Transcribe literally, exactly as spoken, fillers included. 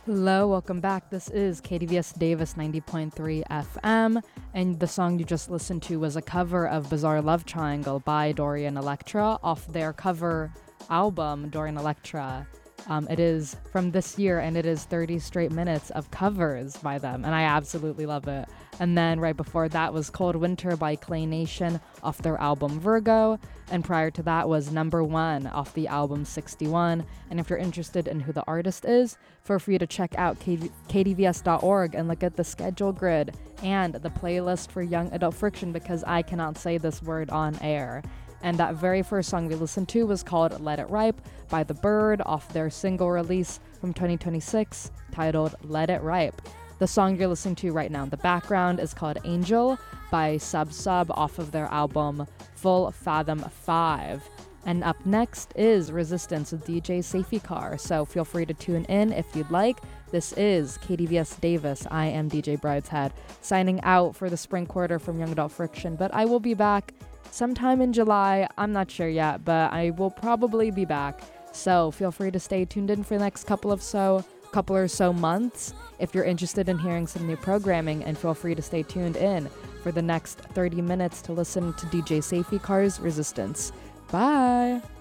Hello, welcome back. This is K D V S Davis ninety point three F M, and the song you just listened to was a cover of Bizarre Love Triangle by Dorian Electra off their cover album, Dorian Electra. Um, it is from this year, and it is thirty straight minutes of covers by them, and I absolutely love it. And then right before that was Cold Winter by Clay Nation off their album Virgo, and prior to that was Number One off the album sixty-one. And if you're interested in who the artist is, feel free to check out K D V S dot org and look at the schedule grid and the playlist for Young Adult Friction, because I cannot say this word on air. And that very first song we listened to was called Let It Ripe by The Bird off their single release from twenty twenty-six titled Let It Ripe. The song you're listening to right now in the background is called Angel by Sub Sub off of their album Full Fathom five. And up next is Resistance with D J Safety Car, so feel free to tune in if you'd like. This is K D V S Davis. I am D J Brideshead, signing out for the spring quarter from Young Adult Friction, but I will be back sometime in July. I'm not sure yet, but I will probably be back. So feel free to stay tuned in for the next couple of so couple or so months if you're interested in hearing some new programming, and feel free to stay tuned in for the next thirty minutes to listen to D J Safety Car's Resistance. Bye!